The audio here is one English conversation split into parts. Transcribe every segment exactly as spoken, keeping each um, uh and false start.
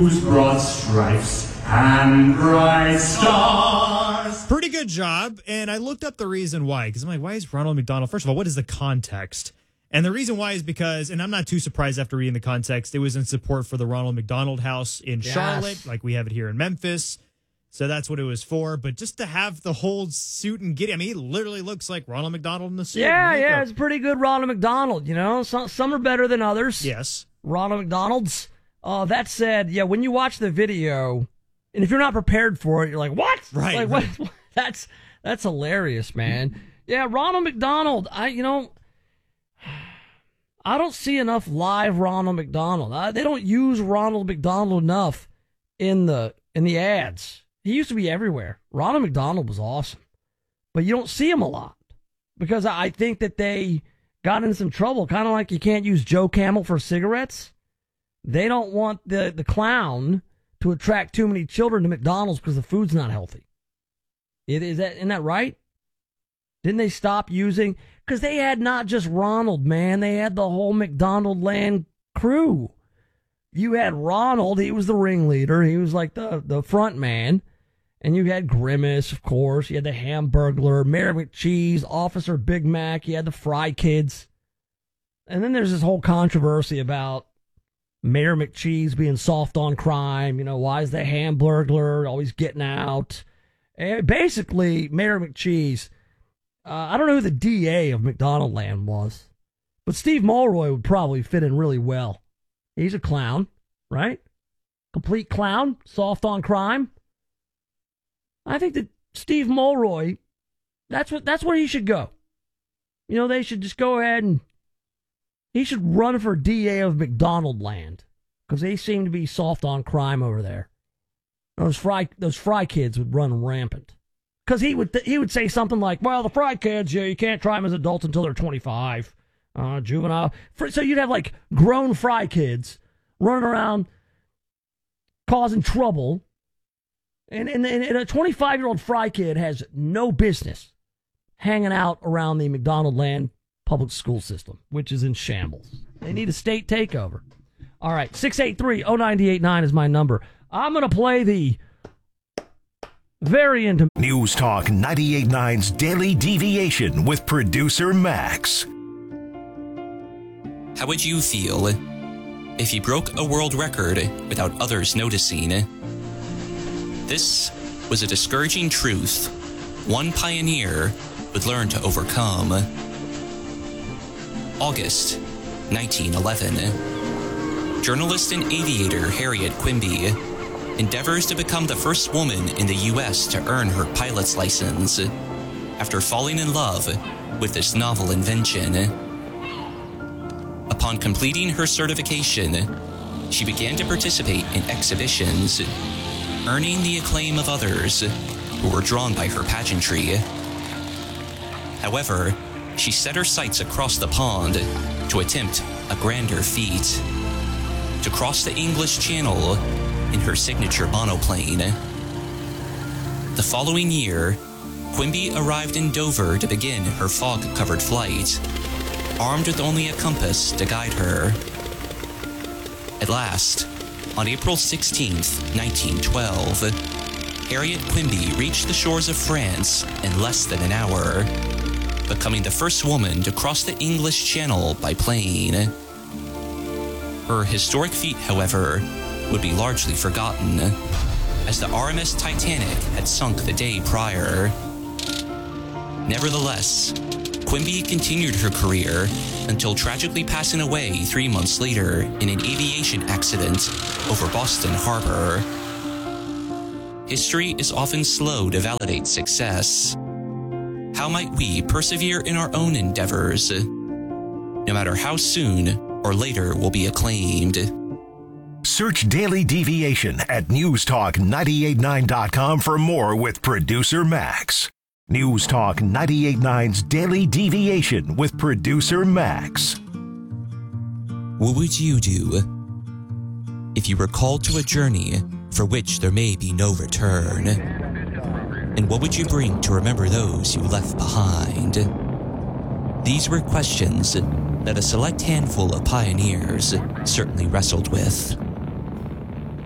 whose broad stripes and bright stars. Pretty good job. And I looked up the reason why, because I'm like, why is Ronald McDonald? First of all, what is the context? And the reason why is because, and I'm not too surprised after reading the context, it was in support for the Ronald McDonald House in Yes. Charlotte, like we have it here in Memphis. So that's what it was for. But just to have the whole suit and giddy, I mean, he literally looks like Ronald McDonald in the suit. Yeah, yeah, it's pretty good Ronald McDonald, you know. Some, some are better than others. Yes. Ronald McDonald's. Uh, that said, yeah, when you watch the video, and if you're not prepared for it, you're like, what? Right. Like, right. what? That's, that's hilarious, man. Yeah, Ronald McDonald, I, you know... I don't see enough live Ronald McDonald. I, they don't use Ronald McDonald enough in the in the ads. He used to be everywhere. Ronald McDonald was awesome, but you don't see him a lot because I think that they got in some trouble. Kind of like you can't use Joe Camel for cigarettes. They don't want the the clown to attract too many children to McDonald's because the food's not healthy. It, is that isn't that right? Didn't they stop using? Because they had not just Ronald, man. They had the whole McDonald Land crew. You had Ronald. He was the ringleader. He was like the, the front man. And you had Grimace, of course. You had the Hamburglar, Mayor McCheese, Officer Big Mac. You had the Fry Kids. And then there's this whole controversy about Mayor McCheese being soft on crime. You know, why is the Hamburglar always getting out? And basically, Mayor McCheese... Uh, I don't know who the D A of McDonald Land was, but Steve Mulroy would probably fit in really well. He's a clown, right? Complete clown, soft on crime. I think that Steve Mulroy, that's what that's where he should go. You know, they should just go ahead and he should run for D A of McDonald Land because they seem to be soft on crime over there. Those fry those fry kids would run rampant. Because he would th- he would say something like, well, the Fry Kids, yeah, you can't try them as adults until they're twenty-five. Uh, juvenile. For, so you'd have, like, grown Fry Kids running around causing trouble. And, and, and a twenty-five-year-old Fry Kid has no business hanging out around the McDonald Land public school system, which is in shambles. They need a state takeover. All right, six eight three oh nine eight nine is my number. I'm going to play the... Very into News Talk ninety-eight point nine's Daily Deviation with producer Max. How would you feel if you broke a world record without others noticing? This was a discouraging truth one pioneer would learn to overcome. August nineteen eleven. Journalist and aviator Harriet Quimby endeavors to become the first woman in the U S to earn her pilot's license after falling in love with this novel invention. Upon completing her certification, she began to participate in exhibitions, earning the acclaim of others who were drawn by her pageantry. However, she set her sights across the pond to attempt a grander feat: to cross the English Channel in her signature monoplane. The following year, Quimby arrived in Dover to begin her fog-covered flight, armed with only a compass to guide her. At last, on April sixteenth, nineteen twelve, Harriet Quimby reached the shores of France in less than an hour, becoming the first woman to cross the English Channel by plane. Her historic feat, however, would be largely forgotten, as the R M S Titanic had sunk the day prior. Nevertheless, Quimby continued her career until tragically passing away three months later in an aviation accident over Boston Harbor. History is often slow to validate success. How might we persevere in our own endeavors, no matter how soon or later we'll be acclaimed? Search Daily Deviation at news talk nine eight nine dot com for more with producer Max. News Talk ninety-eight point nine's Daily Deviation with producer Max. What would you do if you were called to a journey for which there may be no return? And what would you bring to remember those you left behind? These were questions that a select handful of pioneers certainly wrestled with.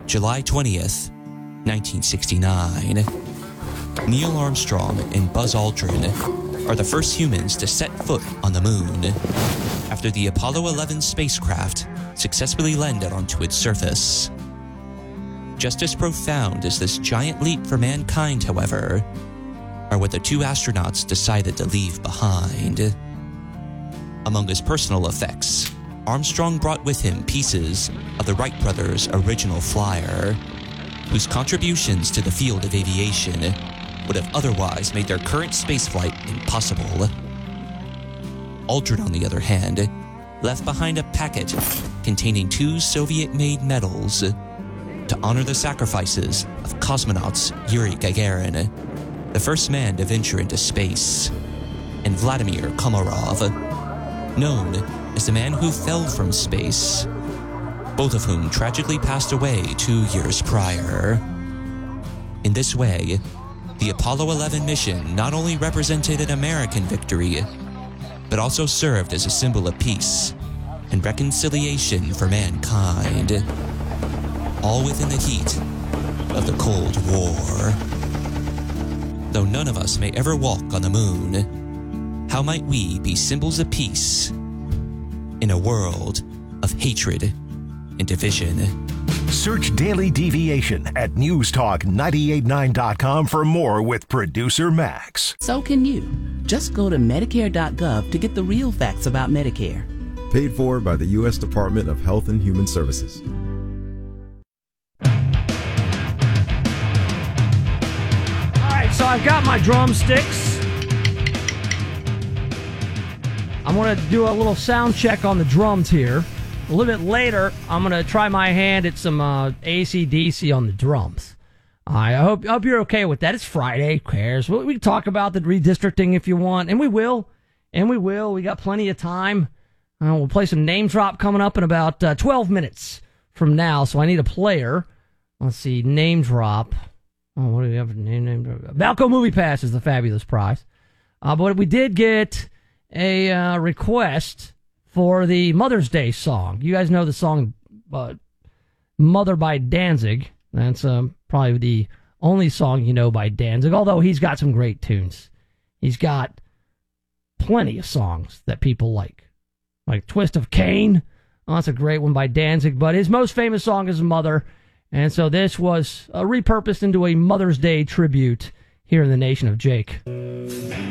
July twentieth, nineteen sixty-nine. Neil Armstrong and Buzz Aldrin are the first humans to set foot on the moon after the Apollo eleven spacecraft successfully landed onto its surface. Just as profound as this giant leap for mankind, however, are what the two astronauts decided to leave behind. Among his personal effects, Armstrong brought with him pieces of the Wright brothers' original flyer, whose contributions to the field of aviation would have otherwise made their current spaceflight impossible. Aldrin, on the other hand, left behind a packet containing two Soviet-made medals to honor the sacrifices of cosmonauts Yuri Gagarin, the first man to venture into space, and Vladimir Komarov, known as the man who fell from space, both of whom tragically passed away two years prior. In this way, the Apollo eleven mission not only represented an American victory, but also served as a symbol of peace and reconciliation for mankind, all within the heat of the Cold War. Though none of us may ever walk on the moon, how might we be symbols of peace in a world of hatred and division? Search Daily Deviation at news talk nine eight nine dot com for more with producer Max. So can you. Just go to Medicare dot gov to get the real facts about Medicare. Paid for by the U S Department of Health and Human Services. So I've got my drumsticks. I'm going to do a little sound check on the drums here. A little bit later, I'm going to try my hand at some uh, A C D C on the drums. I hope, I hope you're okay with that. It's Friday. Who cares? We, we can talk about the redistricting if you want, and we will. And we will. We got plenty of time. Uh, we'll play some name drop coming up in about uh, twelve minutes from now, so I need a player. Let's see, name drop. Oh, what do we have? Name, name, Balco Movie Pass is the fabulous prize. Uh, but we did get a uh, request for the Mother's Day song. You guys know the song uh, Mother by Danzig. That's um, probably the only song you know by Danzig, although he's got some great tunes. He's got plenty of songs that people like, like Twist of Cain. Oh, that's a great one by Danzig, but his most famous song is Mother. And so this was uh, repurposed into a Mother's Day tribute here in the Nation of Jake.